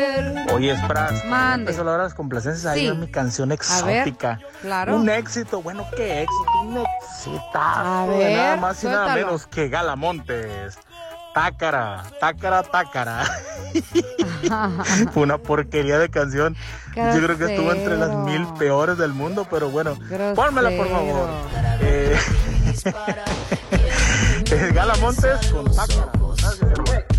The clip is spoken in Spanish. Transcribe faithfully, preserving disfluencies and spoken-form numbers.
Oye, Spras, Mande. empezó la hora de las complacencias. Ahí Sí. va mi canción A ver, exótica. claro. Un éxito, bueno, qué éxito, un exitazo. A de ver, nada más y nada suéltalo. menos que Galamontes. Tácara, tácara, tácara. Fue una porquería de canción. Yo creo que estuvo entre las Grosero. mil peores del mundo, pero bueno, Grosero. pónmela por favor. Eh, Galamontes con tácara. Gracias, hermano.